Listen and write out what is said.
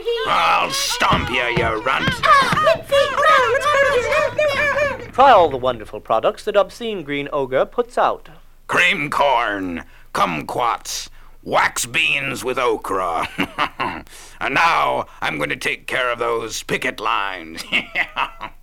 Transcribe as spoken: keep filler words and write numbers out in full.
I'll stomp you, you runt. Try all the wonderful products that Obscene Green Ogre puts out. Cream corn, kumquats, wax beans with okra. And now I'm going to take care of those picket lines.